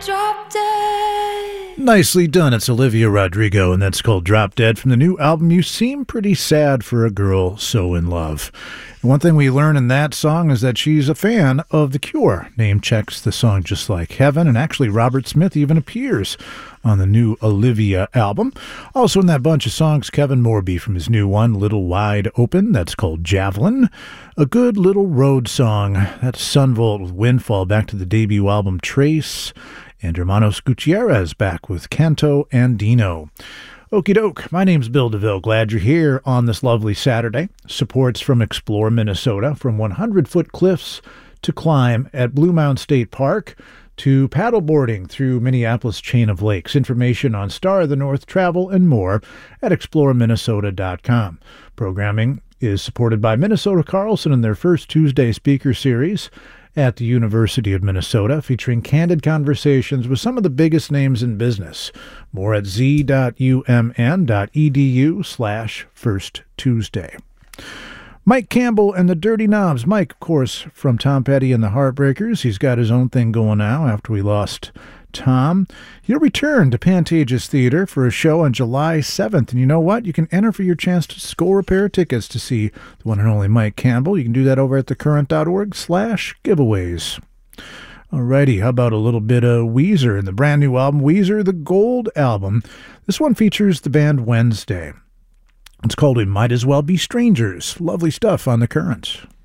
Drop Dead. Nicely done. It's Olivia Rodrigo, and that's called Drop Dead from the new album You Seem Pretty Sad for a Girl So in Love. And one thing we learn in that song is that she's a fan of The Cure. Name checks the song Just Like Heaven, and actually Robert Smith even appears on the new Olivia album. Also in that bunch of songs, Kevin Morby from his new one, Little Wide Open, that's called Javelin. A good little road song, that's Sunvolt with Windfall, back to the debut album Trace. And Hermanos Gutierrez back with Canto Andino. Okie doke, my name's Bill DeVille. Glad you're here on this lovely Saturday. Supports from Explore Minnesota, from 100-foot cliffs to climb at Blue Mound State Park to paddleboarding through Minneapolis chain of lakes. Information on Star of the North travel and more at exploreminnesota.com. Programming is supported by Minnesota Carlson in their first Tuesday speaker series at the University of Minnesota, featuring candid conversations with some of the biggest names in business. More at z.umn.edu/First Tuesday. Mike Campbell and the Dirty Knobs. Mike, of course, from Tom Petty and the Heartbreakers. He's got his own thing going now after we lost Tom. He'll return to Pantages Theater for a show on July 7th. And you know what? You can enter for your chance to score a pair of tickets to see the one and only Mike Campbell. You can do that over at thecurrent.org/giveaways. Alrighty, how about a little bit of Weezer and the brand new album, Weezer, the Gold Album. This one features the band Wednesday. It's called We Might As Well Be Strangers. Lovely stuff on The Current.